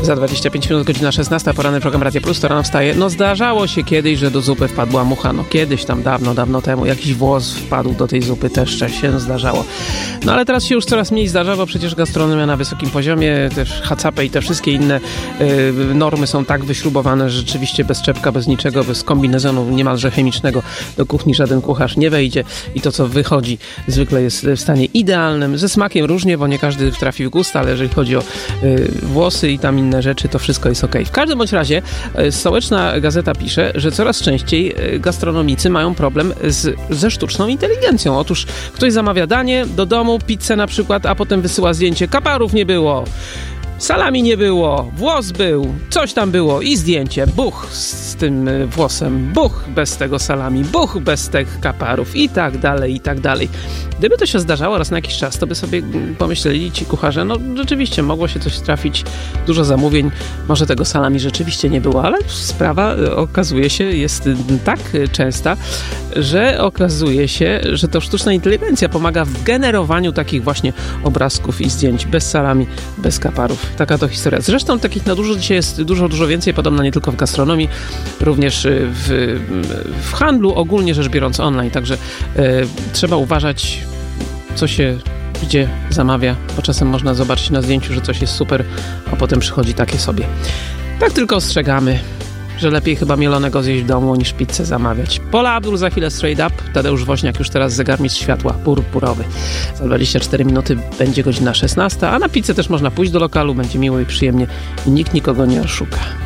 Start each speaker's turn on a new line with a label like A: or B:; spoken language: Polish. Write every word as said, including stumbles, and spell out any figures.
A: Za dwadzieścia pięć minut, godzina szesnasta, poranny program Radia Plus, to rano wstaje. No zdarzało się kiedyś, że do zupy wpadła mucha. No kiedyś tam, dawno, dawno temu. Jakiś włos wpadł do tej zupy, też się zdarzało. No ale teraz się już coraz mniej zdarza, bo przecież gastronomia na wysokim poziomie, też hacapy i te wszystkie inne y, normy są tak wyśrubowane, że rzeczywiście bez czepka, bez niczego, bez kombinezonu niemalże chemicznego do kuchni żaden kucharz nie wejdzie i to, co wychodzi, zwykle jest w stanie idealnym. Ze smakiem różnie, bo nie każdy trafi w gust, ale jeżeli chodzi o y, włosy i tam inne rzeczy, to wszystko jest okej. W każdym bądź razie Stołeczna Gazeta pisze, że coraz częściej gastronomicy mają problem z, ze sztuczną inteligencją. Otóż ktoś zamawia danie do domu, pizzę na przykład, a potem wysyła zdjęcie. Kaparów nie było, salami nie było, włos był, coś tam było i zdjęcie. Buch z tym włosem, buch bez tego salami, buch bez tych kaparów i tak dalej, i tak dalej. Gdyby to się zdarzało raz na jakiś czas, to by sobie pomyśleli ci kucharze, no rzeczywiście mogło się coś trafić, dużo zamówień, może tego salami rzeczywiście nie było, ale sprawa okazuje się jest tak częsta, że okazuje się, że to sztuczna inteligencja pomaga w generowaniu takich właśnie obrazków i zdjęć bez salami, bez kaparów. Taka to historia. Zresztą takich nadużyć dzisiaj jest dużo, dużo więcej, podobno nie tylko w gastronomii, również w, w handlu, ogólnie rzecz biorąc online, także e, trzeba uważać, co się gdzie zamawia, bo czasem można zobaczyć na zdjęciu, że coś jest super, a potem przychodzi takie sobie. Tak tylko ostrzegamy, że lepiej chyba mielonego zjeść w domu niż pizzę zamawiać. Pola Abdul za chwilę Straight Up, Tadeusz Woźniak już teraz zegarmistrz światła purpurowy. Za dwadzieścia cztery minuty będzie godzina szesnasta, a na pizzę też można pójść do lokalu, będzie miło i przyjemnie i nikt nikogo nie oszuka.